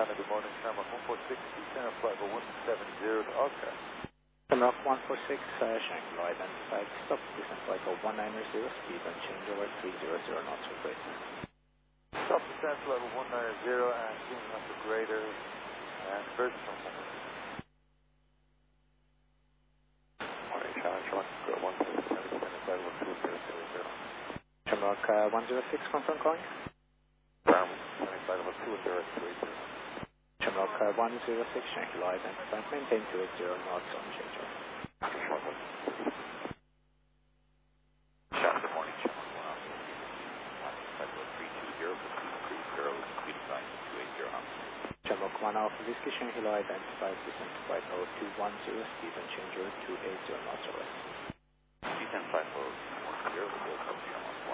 Ghana, good morning. Shamrock 146, descend flight level 170 to Oscar. Shamrock 146, Shanghai identified. Stop descent flight level 190, speed and change over 300 knots for greater. Stop descent level 190 and changing up for greater and conversion from 1. Morning, Shamrock 147, descend flight level 2000. Shamrock 106, confirm calling. Descending flight level 2020. Shamrock 106, Shanghai identified. Maintain 280 knots on changeover. Good morning, Shamrock 106. Flight level 320, cruise 0, speed of 280 knots. Shamrock 1 Alpha Whiskey, Shanghai identified. Descent flight level 210, speed and changeover 280 knots or less.